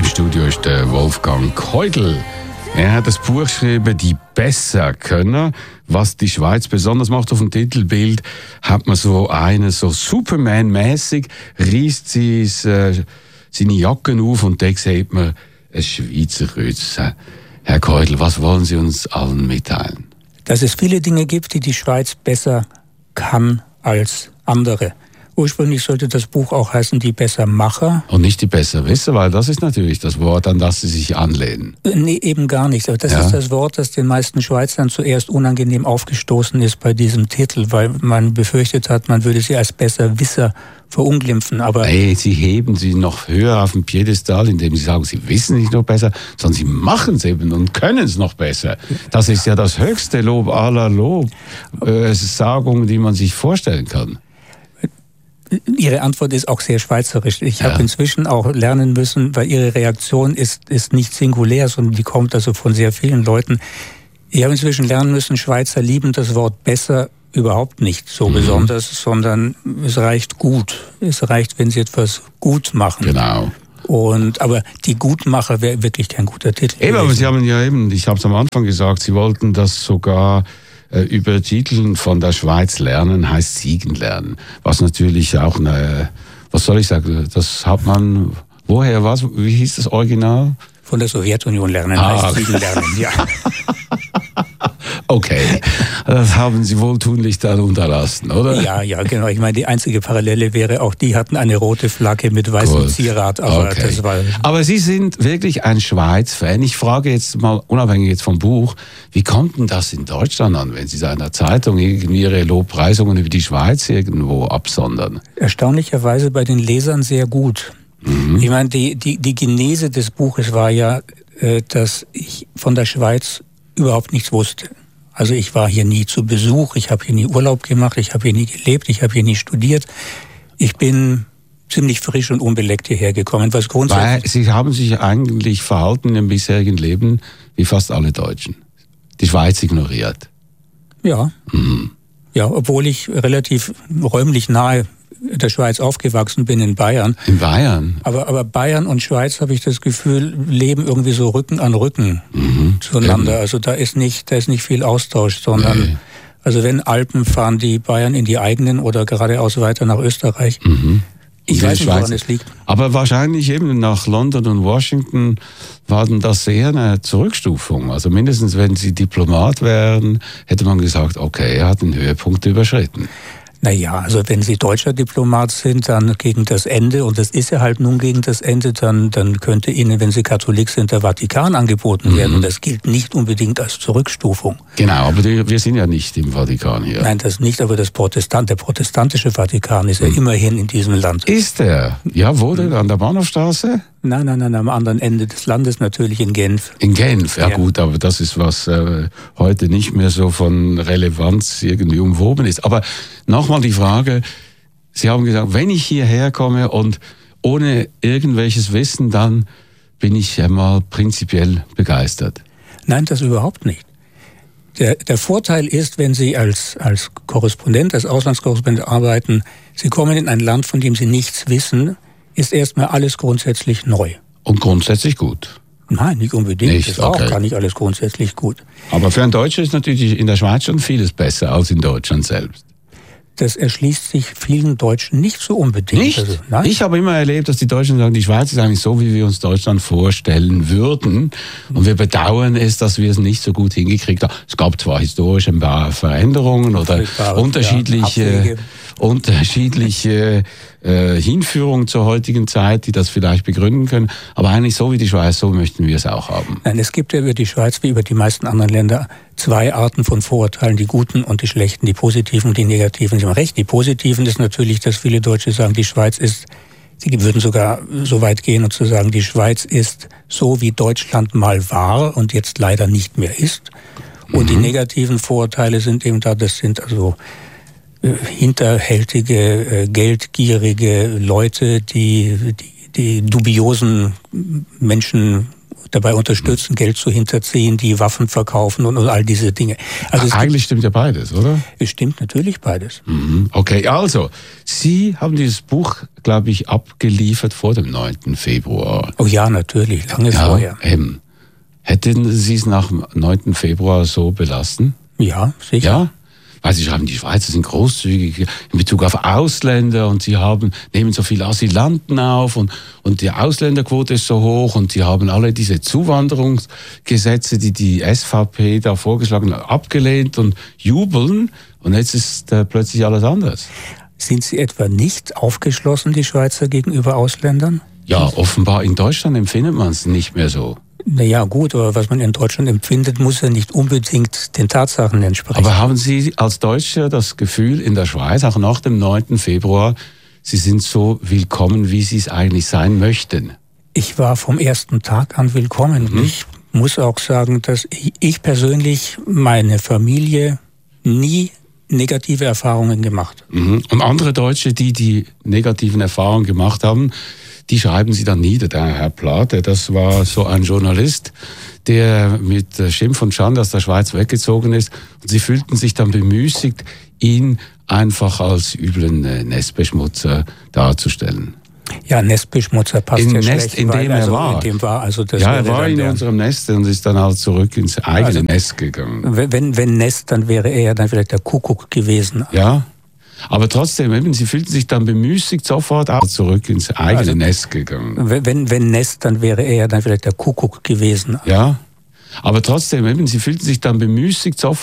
Studio ist der Wolfgang Keudel. Er hat das Buch geschrieben, «Die Besserkönner», was die Schweiz besonders macht. Auf dem Titelbild hat man so einen, so Superman-mäßig, reißt sie seine Jacken auf und da sieht man ein Schweizer Kreuz. Herr Keudel, was wollen Sie uns allen mitteilen? Dass es viele Dinge gibt, die die Schweiz besser kann als andere. Ursprünglich sollte das Buch auch heißen «Die Bessermacher». Und nicht «Die Besserwisser», weil das ist natürlich das Wort, an das Sie sich anlehnen. Nee, eben gar nicht. Das ist das Wort, das den meisten Schweizern zuerst unangenehm aufgestoßen ist bei diesem Titel, weil man befürchtet hat, man würde sie als Besserwisser verunglimpfen. Aber hey, Sie heben sie noch höher auf den Piedestal, indem Sie sagen, Sie wissen nicht noch besser, sondern Sie machen es eben und können es noch besser. Das ist ja das höchste Lob aller Lobsagungen, die man sich vorstellen kann. Ihre Antwort ist auch sehr schweizerisch. Ich habe inzwischen auch lernen müssen, weil Ihre Reaktion ist nicht singulär, sondern die kommt also von sehr vielen Leuten. Ich habe inzwischen lernen müssen, Schweizer lieben das Wort besser überhaupt nicht so besonders, sondern es reicht gut. Es reicht, wenn Sie etwas gut machen. Genau. Aber die Gutmacher wäre wirklich kein guter Titel. Eben, aber Sie haben ja eben, ich habe es am Anfang gesagt, Sie wollten das sogar übertiteln von der Schweiz lernen, heißt Siegen lernen. Was natürlich auch eine, was soll ich sagen, das hat man, woher, wie hieß das Original? Von der Sowjetunion lernen heißt Siegen lernen, ja. Okay, das haben Sie wohltunlich dann unterlassen, oder? Ja, genau. Ich meine, die einzige Parallele wäre, auch die hatten eine rote Flagge mit weißem Zierat. Aber, das war aber Sie sind wirklich ein Schweiz-Fan. Ich frage jetzt mal, unabhängig jetzt vom Buch, wie kommt denn das in Deutschland an, wenn Sie da in der Zeitung irgendwie Ihre Lobpreisungen über die Schweiz irgendwo absondern? Erstaunlicherweise bei den Lesern sehr gut. Ich meine, die Genese des Buches war ja, dass ich von der Schweiz überhaupt nichts wusste. Also ich war hier nie zu Besuch, ich habe hier nie Urlaub gemacht, ich habe hier nie gelebt, ich habe hier nie studiert. Ich bin ziemlich frisch und unbeleckt hierher gekommen. Was grundsätzlich weil Sie haben sich eigentlich verhalten im bisherigen Leben wie fast alle Deutschen. Die Schweiz ignoriert. Ja. Ja, obwohl ich relativ räumlich nahe der Schweiz aufgewachsen bin in Bayern. In Bayern? Aber Bayern und Schweiz, habe ich das Gefühl, leben irgendwie so Rücken an Rücken zueinander. Also da ist nicht viel Austausch, sondern also wenn Alpen, fahren die Bayern in die eigenen oder geradeaus weiter nach Österreich. Ich weiß nicht, woran es liegt. Aber wahrscheinlich eben nach London und Washington war denn das eher eine Zurückstufung. Also mindestens, wenn Sie Diplomat wären, hätte man gesagt, okay, er hat den Höhepunkt überschritten. Naja, also wenn Sie deutscher Diplomat sind, dann gegen das Ende, und das ist ja halt nun gegen das Ende, dann könnte Ihnen, wenn Sie Katholik sind, der Vatikan angeboten werden. Und das gilt nicht unbedingt als Zurückstufung. Genau, aber wir sind ja nicht im Vatikan hier. Nein, das nicht, aber der protestantische Vatikan ist ja immerhin in diesem Land. Ist er? Ja, wo denn? An der Bahnhofstraße? Nein, am anderen Ende des Landes, natürlich in Genf. In Genf, ja gut, aber das ist was heute nicht mehr so von Relevanz irgendwie umwoben ist. Aber nochmal die Frage, Sie haben gesagt, wenn ich hierher komme und ohne irgendwelches Wissen, dann bin ich ja mal prinzipiell begeistert. Nein, das überhaupt nicht. Der Vorteil ist, wenn Sie als Korrespondent, als Auslandskorrespondent arbeiten, Sie kommen in ein Land, von dem Sie nichts wissen, ist erstmal alles grundsätzlich neu. Und grundsätzlich gut? Nein, nicht unbedingt. Nicht, das ist auch gar nicht alles grundsätzlich gut. Aber für einen Deutschen ist natürlich in der Schweiz schon vieles besser als in Deutschland selbst. Das erschließt sich vielen Deutschen nicht so unbedingt. Nicht? Also, nein. Ich habe immer erlebt, dass die Deutschen sagen, die Schweiz ist eigentlich so, wie wir uns Deutschland vorstellen würden. Und wir bedauern es, dass wir es nicht so gut hingekriegt haben. Es gab zwar historische Veränderungen oder unterschiedliche Hinführungen zur heutigen Zeit, die das vielleicht begründen können. Aber eigentlich so wie die Schweiz, so möchten wir es auch haben. Nein, es gibt ja über die Schweiz wie über die meisten anderen Länder zwei Arten von Vorurteilen, die guten und die schlechten, die positiven und die negativen. Sie haben recht, die positiven ist natürlich, dass viele Deutsche sagen, die Schweiz ist, sie würden sogar so weit gehen und zu sagen, die Schweiz ist so, wie Deutschland mal war und jetzt leider nicht mehr ist. Und die negativen Vorurteile sind eben da, das sind also hinterhältige, geldgierige Leute, die dubiosen Menschen dabei unterstützen, Geld zu hinterziehen, die Waffen verkaufen und all diese Dinge. Also eigentlich stimmt ja beides, oder? Es stimmt natürlich beides. Okay, also, Sie haben dieses Buch, glaube ich, abgeliefert vor dem 9. Februar. Oh ja, natürlich, lange vorher. Hätten Sie es nach dem 9. Februar so belassen? Ja, sicher. Ja? Weil Sie schreiben, die Schweizer sind großzügig in Bezug auf Ausländer und sie nehmen so viele Asylanten auf und die Ausländerquote ist so hoch und sie haben alle diese Zuwanderungsgesetze, die SVP da vorgeschlagen hat, abgelehnt und jubeln und jetzt ist plötzlich alles anders. Sind Sie etwa nicht aufgeschlossen, die Schweizer, gegenüber Ausländern? Ja, offenbar in Deutschland empfindet man es nicht mehr so. Naja, gut, aber was man in Deutschland empfindet, muss ja nicht unbedingt den Tatsachen entsprechen. Aber haben Sie als Deutscher das Gefühl, in der Schweiz, auch nach dem 9. Februar, Sie sind so willkommen, wie Sie es eigentlich sein möchten? Ich war vom ersten Tag an willkommen. Ich muss auch sagen, dass ich persönlich, meine Familie, nie negative Erfahrungen gemacht. Und andere Deutsche, die negativen Erfahrungen gemacht haben, die schreiben Sie dann nieder. Der Herr Plate, das war so ein Journalist, der mit Schimpf und Schande aus der Schweiz weggezogen ist. Und Sie fühlten sich dann bemüßigt, ihn einfach als üblen Nestbeschmutzer darzustellen. Ja, Nestbeschmutzer passt ja schlecht. In dem er war. Er war in unserem Nest und ist dann halt zurück ins eigene Nest gegangen. Wenn Nest, dann wäre er ja dann vielleicht der Kuckuck gewesen. Ja. Aber trotzdem, Sie fühlten sich dann bemüßigt, sofort zurück ins eigene Nest gegangen. Wenn Nest, dann wäre er ja dann vielleicht der Kuckuck gewesen. Ja, aber trotzdem, Sie fühlten sich dann bemüßigt, sofort